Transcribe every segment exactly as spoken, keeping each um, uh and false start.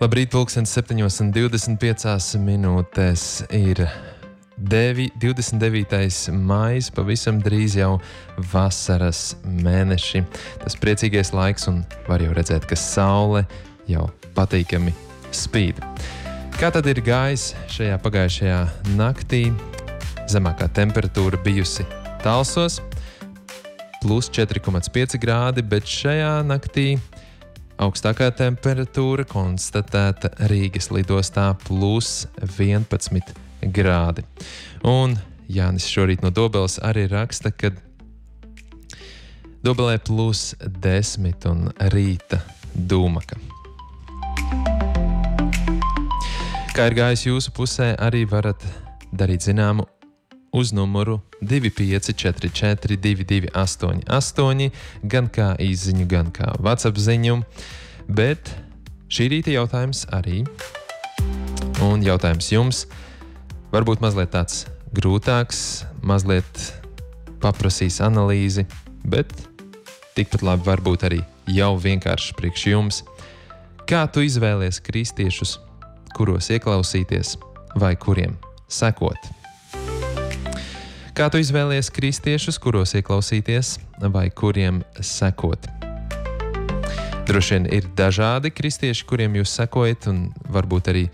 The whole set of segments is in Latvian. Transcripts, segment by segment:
Labrīt, pulkstens septiņos un divdesmit piecās minūtēs ir devi, divdesmit devītais maijs, pavisam drīz jau vasaras mēneši. Tas priecīgais laiks un var jau redzēt, ka saule jau patīkami spīd. Kā tad ir gājis šajā pagājušajā naktī? Zemākā temperatūra bijusi Talsos, plus četri komats pieci grādi, bet šajā naktī augstākā temperatūra konstatēta Rīgas lidostā plus vienpadsmit grādi. Un Jānis šorīt no Dobeles arī raksta, ka Dobelē plus desmit un rīta dūmaka. Kā ir gājis jūsu pusē, arī varat darīt zināmu uz numuru divi pieci četri četri divi divi astoņi astoņi, gan kā īsziņu, gan kā WhatsApp ziņu. Bet šī rīta jautājums arī, un jautājums jums varbūt mazliet tāds grūtāks, mazliet paprasīs analīzi, bet tikpat labi varbūt arī jau vienkārši priekš jums. Kā tu izvēlies kristiešus, kuros ieklausīties vai kuriem sekot? Kā tu izvēlies kristiešus, kuros ieklausīties vai kuriem sekot? Droši vien ir dažādi kristieši, kuriem jūs sekojat, un varbūt arī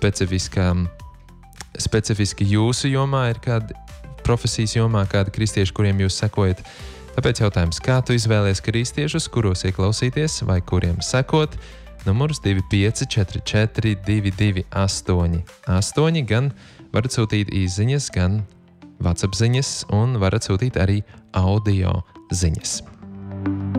specifiski jūsu jomā ir kāda profesijas jomā, kādi kristieši, kuriem jūs sekojat. Tāpēc jautājums, kā tu izvēlies kristiešus, kuros ieklausīties vai kuriem sekot? Numurs divi pieci četri četri divi divi astoņi astoņi, gan varat sūtīt īsziņas, gan WhatsApp ziņas, un varat sūtīt arī audio ziņas.